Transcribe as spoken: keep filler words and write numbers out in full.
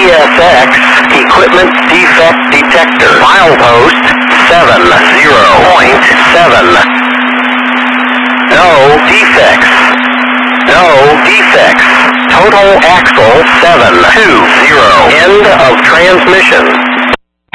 S X, equipment defect detector. Milepost seven zero point seven. No defects. No defects. Total axle seven two zero. End of transmission.